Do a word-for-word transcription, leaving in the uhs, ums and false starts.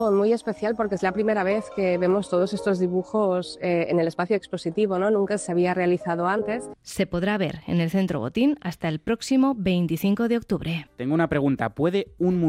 Muy especial porque es la primera vez que vemos todos estos dibujos eh, en el espacio expositivo, ¿no? Nunca se había realizado antes. Se podrá ver en el Centro Botín hasta el próximo veinticinco de octubre. Tengo una pregunta, ¿puede un